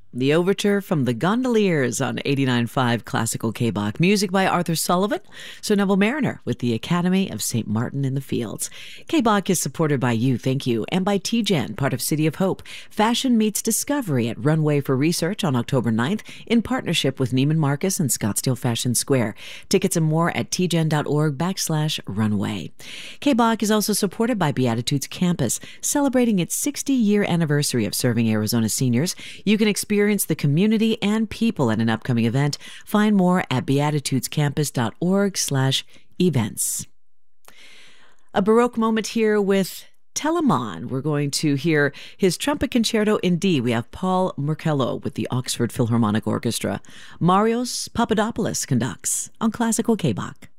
The overture from the Gondoliers on 89.5 Classical K-Bach. Music by Arthur Sullivan, Sir Neville Mariner with the Academy of St. Martin in the Fields. K-Bach is supported by you, thank you, and by TGen, part of City of Hope. Fashion meets discovery at Runway for Research on October 9th in partnership with Neiman Marcus and Scottsdale Fashion Square. Tickets and more at tgen.org/runway. K-Bach is also supported by Beatitudes Campus, celebrating its 60-year anniversary of serving Arizona seniors. You can experience the community and people at an upcoming event. Find more at beatitudescampus.org/events. A Baroque moment here with Telemann. We're going to hear his trumpet concerto in D. We have Paul Murkello with the Oxford Philharmonic Orchestra. Marios Papadopoulos conducts on Classical K-Bach.